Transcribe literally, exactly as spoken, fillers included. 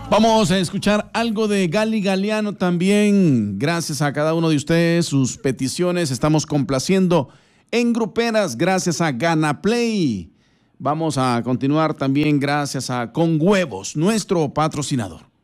Vamos a escuchar algo de Gali Galiano también. Gracias a cada uno de ustedes, sus peticiones. Estamos complaciendo en gruperas gracias a Gana Play. Vamos a continuar también gracias a Con Huevos, nuestro patrocinador.